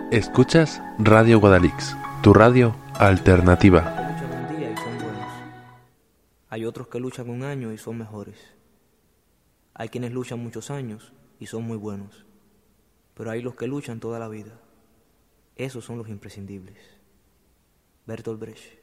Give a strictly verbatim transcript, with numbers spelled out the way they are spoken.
Escuchas Radio Guadalix, tu radio alternativa. Luchan un día y son buenos. Hay otros que luchan un año y son mejores. Hay quienes luchan muchos años y son muy buenos. Pero hay los que luchan toda la vida. Esos son los imprescindibles. Bertolt Brecht.